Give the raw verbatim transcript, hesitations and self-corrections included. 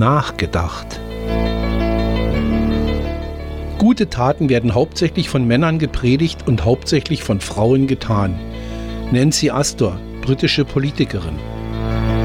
nachgedacht. Gute Taten werden hauptsächlich von Männern gepredigt und hauptsächlich von Frauen getan. Nancy Astor, britische Politikerin.